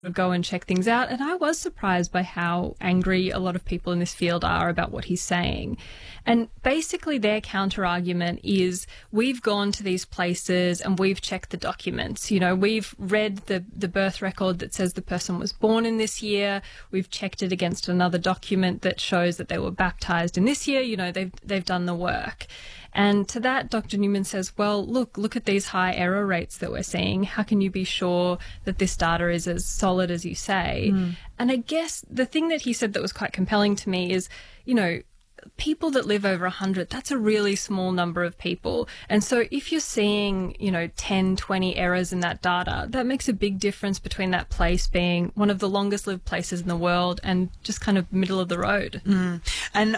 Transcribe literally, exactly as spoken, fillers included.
go and check things out. And I was surprised by how angry a lot of people in this field are about what he's saying. And basically their counter argument is, we've gone to these places and we've checked the documents. You know, we've read the, the birth record that says the person was born in this year. We've checked it against another document that shows that they were baptized in this year. You know, they've, they've done the work. And to that, Doctor Newman says, well, look, look at these high error rates that we're seeing. How can you be sure that this data is as solid as you say? Mm. And I guess the thing that he said that was quite compelling to me is, you know, people that live over one hundred, that's a really small number of people. And so if you're seeing, you know, ten, twenty errors in that data, that makes a big difference between that place being one of the longest lived places in the world and just kind of middle of the road. Mm. And